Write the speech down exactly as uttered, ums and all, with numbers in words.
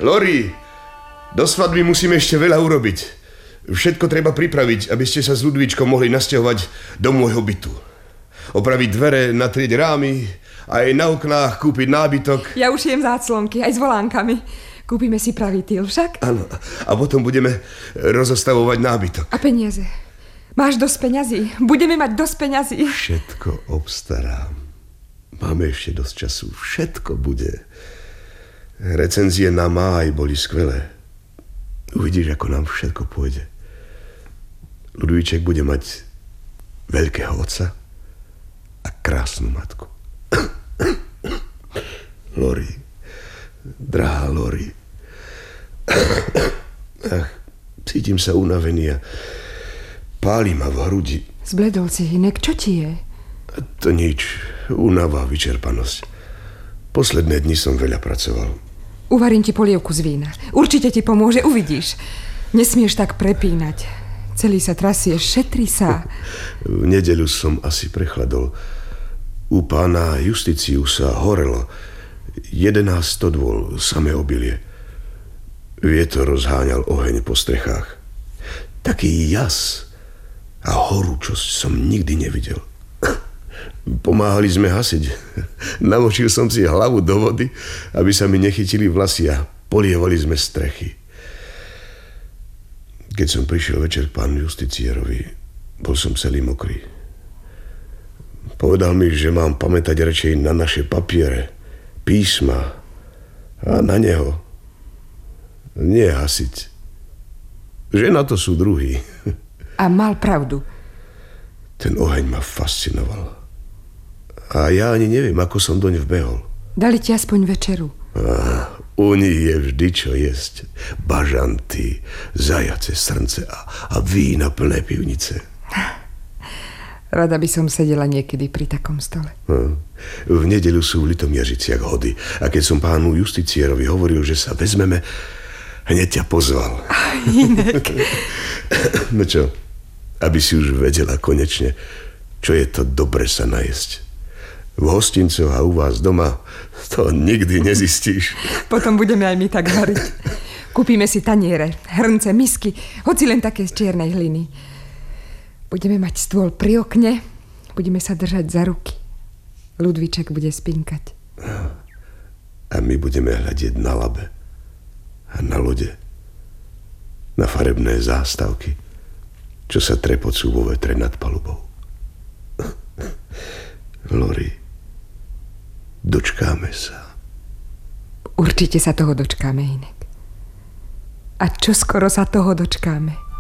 Lori, do svadby musíme ešte veľa urobiť. Všetko treba pripraviť, aby ste sa s Ludvíčkom mohli nasťahovať do môjho bytu. Opraviť dvere, natrieť rámy, aj na oknách kúpiť nábytok. Ja už jem záclonky, aj s volánkami. Kúpime si pravý tyl však. Áno, a potom budeme rozostavovať nábytok. A peniaze? Máš dosť peňazí? Budeme mať dosť peňazí? Všetko obstarám. Máme ešte dosť času. Všetko bude. Recenzie na máj boli skvelé. Uvidíš, ako nám všetko pôjde. Ludvíček bude mať veľkého otca a krásnu matku. Lori, drahá Lori. Ach, cítim sa unavený a páli ma v hrudi. Zbledol si, Hinek, čo ti je? To nič, únava, vyčerpanosť. Posledné dni som veľa pracoval. Uvarím ti polievku z vína. Určite ti pomôže, uvidíš. Nesmieš tak prepínať. Celý sa trasieš, šetri sa. V nedeľu som asi prechladol. U pána Justiciusa horelo. jedenásť stodôl, samé obilie. Vietor rozháňal oheň po strechách. Taký jas a horúčosť som nikdy nevidel. Pomáhali sme hasiť. Namočil som si hlavu do vody, aby sa mi nechytili vlasy a polievali sme strechy. Keď som prišiel večer k pánu justicierovi, bol som celý mokrý. Povedal mi, že mám pamätať radšej na naše papiere, písma a na neho. Nie hasiť. Že na to sú druhí. A mal pravdu. Ten oheň ma fascinoval. A ja ani neviem, ako som doň vbehol. Dali ti aspoň večeru. A, u nich je vždy čo jesť. Bažanty, zajace srnce a, a vína plné pivnice. Rada by som sedela niekedy pri takom stole. A, v nedeľu sú v Litomieržiciach hody. A keď som pánu justicierovi hovoril, že sa vezmeme, hneď ťa pozval. Hinek. No čo, aby si už vedela konečne, čo je to dobre sa najesť. V hostincoch a u vás doma to nikdy nezistíš. Potom budeme aj my tak variť. Kúpime si taniere, hrnce, misky, hoci len také z čiernej hliny. Budeme mať stôl pri okne, budeme sa držať za ruky. Ludvíček bude spinkať. A my budeme hľadieť na labe a na lode, na farebné zástavky, čo sa trepocú vo vetre nad palubou. Lori, dočkáme sa. Určite sa toho dočkáme, Hinek. A čo skoro sa toho dočkáme.